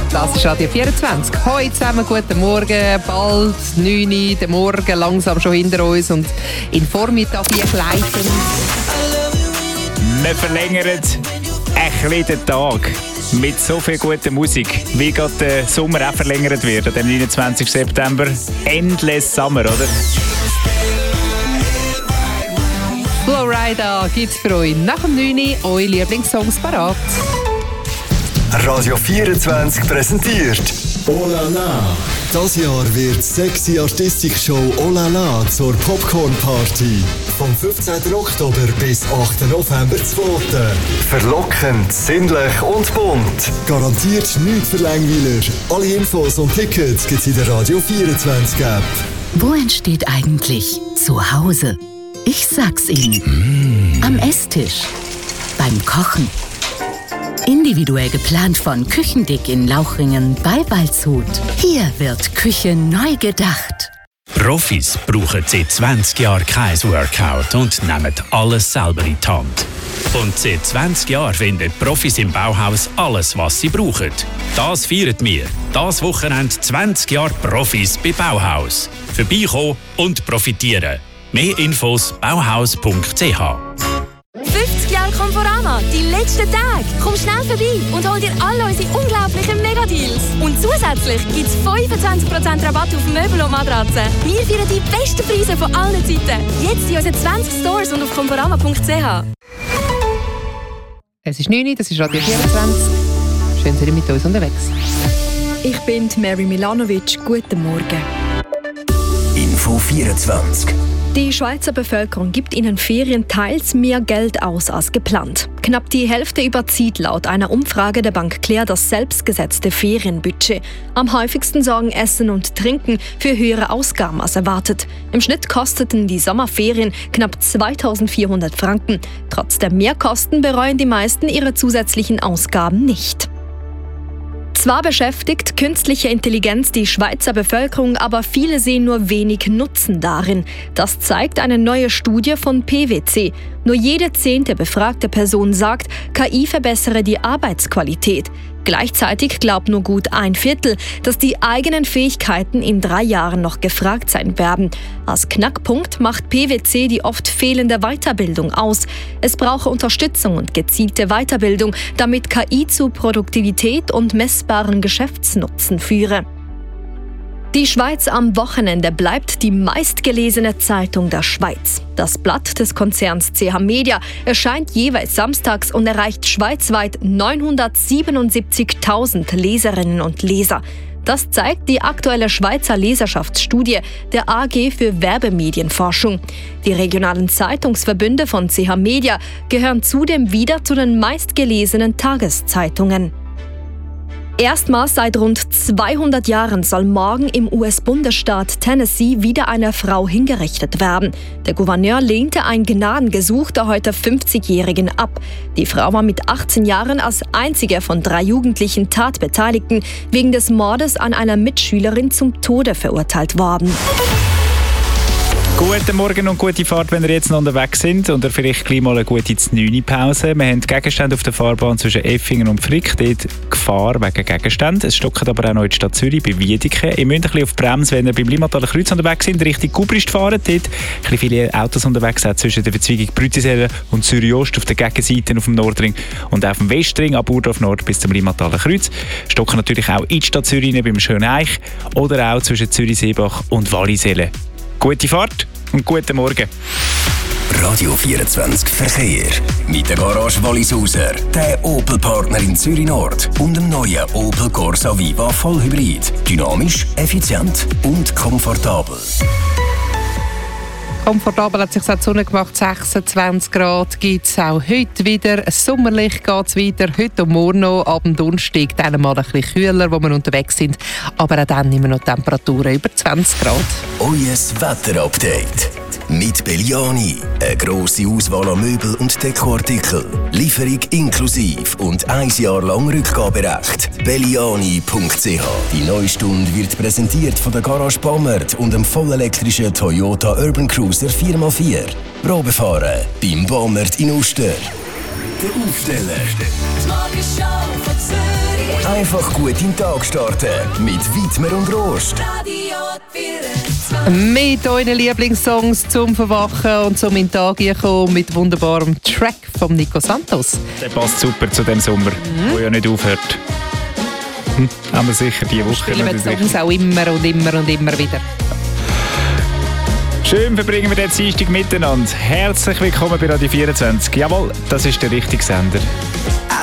Das ist Radio 24. Heute zusammen, guten Morgen. Bald 9 Uhr, der Morgen langsam schon hinter uns und in Vormittag gleiten. Wir verlängern ein bisschen den Tag mit so viel guter Musik, wie gerade der Sommer auch verlängert wird, am 29. September. Endless Summer, oder? Florida gibt's für euch nach dem 9 Uhr eure Lieblingssongs parat. Radio 24 präsentiert Oh La La. Das Jahr wird sexy Artistik-Show Oh La La zur Popcorn-Party. Vom 15. Oktober bis 8. November 2. Verlockend, sinnlich und bunt. Garantiert nichts für Langweiler. Alle Infos und Tickets gibt's in der Radio 24 App. Wo entsteht eigentlich Zuhause? Ich sag's Ihnen. Am Esstisch. Beim Kochen. Individuell geplant von Küchendick in Lauchringen bei Waldshut. Hier wird Küche neu gedacht. Profis brauchen seit 20 Jahren kein Workout und nehmen alles selber in die Hand. Und seit 20 Jahren finden Profis im Bauhaus alles, was sie brauchen. Das feiern wir. Das Wochenende 20 Jahre Profis bei Bauhaus. Vorbeikommen und profitieren. Mehr Infos bauhaus.ch. 50 Jahre Conforama, die letzten Tage. Komm schnell vorbei und hol dir alle unsere unglaublichen Megadeals. Und zusätzlich gibt es 25% Rabatt auf Möbel und Matratzen. Wir feiern die besten Preise von allen Zeiten. Jetzt in unseren 20 Stores und auf conforama.ch. Es ist 9 Uhr, das ist Radio 24. Schön, dass ihr mit uns unterwegs. Ich bin Mary Milanovic. Guten Morgen. Info 24. Die Schweizer Bevölkerung gibt in den Ferien teils mehr Geld aus als geplant. Knapp die Hälfte überzieht laut einer Umfrage der Bank Claire das selbstgesetzte Ferienbudget. Am häufigsten sorgen Essen und Trinken für höhere Ausgaben als erwartet. Im Schnitt kosteten die Sommerferien knapp 2.400 Franken. Trotz der Mehrkosten bereuen die meisten ihre zusätzlichen Ausgaben nicht. Zwar beschäftigt künstliche Intelligenz die Schweizer Bevölkerung, aber viele sehen nur wenig Nutzen darin. Das zeigt eine neue Studie von PwC. Nur jede 10. befragte Person sagt, KI verbessere die Arbeitsqualität. Gleichzeitig glaubt nur gut 1/4, dass die eigenen Fähigkeiten in 3 Jahren noch gefragt sein werden. Als Knackpunkt macht PwC die oft fehlende Weiterbildung aus. Es brauche Unterstützung und gezielte Weiterbildung, damit KI zu Produktivität und messbaren Geschäftsnutzen führe. Die Schweiz am Wochenende bleibt die meistgelesene Zeitung der Schweiz. Das Blatt des Konzerns CH Media erscheint jeweils samstags und erreicht schweizweit 977.000 Leserinnen und Leser. Das zeigt die aktuelle Schweizer Leserschaftsstudie der AG für Werbemedienforschung. Die regionalen Zeitungsverbünde von CH Media gehören zudem wieder zu den meistgelesenen Tageszeitungen. Erstmals seit rund 200 Jahren soll morgen im US-Bundesstaat Tennessee wieder eine Frau hingerichtet werden. Der Gouverneur lehnte ein Gnadengesuch der heute 50-Jährigen ab. Die Frau war mit 18 Jahren als einzige von 3 jugendlichen Tatbeteiligten wegen des Mordes an einer Mitschülerin zum Tode verurteilt worden. Guten Morgen und gute Fahrt, wenn ihr jetzt noch unterwegs sind. Oder vielleicht gleich mal eine gute 9-Pause. Wir haben Gegenstände auf der Fahrbahn zwischen Effingen und Frick. Dort Gefahr wegen Gegenständen. Es stockt aber auch noch in die Stadt Zürich bei Wiedeke. Ihr müsst ein bisschen auf die Bremse, wenn ihr beim Limmataler Kreuz unterwegs sind, Richtung Gubrist fahren. Dort ein bisschen viele Autos unterwegs sind zwischen der Verzweigung Brütisellen und Zürich-Ost auf der Gegenseite auf dem Nordring und auf dem Westring ab Urdorf Nord bis zum Limmataler Kreuz. Stocken natürlich auch in die Stadt Zürich beim Schöneich oder auch zwischen Zürich-Seebach und Wallisellen. Gute Fahrt und guten Morgen. Radio 24 Verkehr. Mit der Garage Wallisauser, der Opel-Partner in Zürich Nord und dem neuen Opel Corsa Viva Vollhybrid. Dynamisch, effizient und komfortabel. Komfortabel hat sich die Sonne gemacht, 26 Grad gibt es auch heute wieder. Sommerlich geht es weiter, heute und morgen noch. Ab dem Donnerstag dann mal ein bisschen kühler, wo wir unterwegs sind. Aber auch dann immer noch Temperaturen über 20 Grad. Euer Wetterupdate. Mit Belliani. Eine grosse Auswahl an Möbel und Dekoartikeln. Lieferung inklusiv und 1 Jahr lang Rückgaberecht. Belliani.ch. Die neue Stunde wird präsentiert von der Garage Bammert und dem vollelektrischen Toyota Urban Cruiser 4x4. Probefahren beim Bammert in Uster. Der Aufsteller. Die Morgenshow von Zürich. Einfach gut in den Tag starten mit Widmer und Rost. Mit euren Lieblingssongs zum Verwachen und zum in den Tag kommen mit wunderbarem Track von Nico Santos. Der passt super zu dem Sommer, der ja nicht aufhört. Haben wir sicher diese Woche. Spielen wir die Songs auch immer und immer und immer wieder. Schön verbringen wir den Dienstag miteinander. Herzlich willkommen bei Radio 24. Jawohl, das ist der richtige Sender.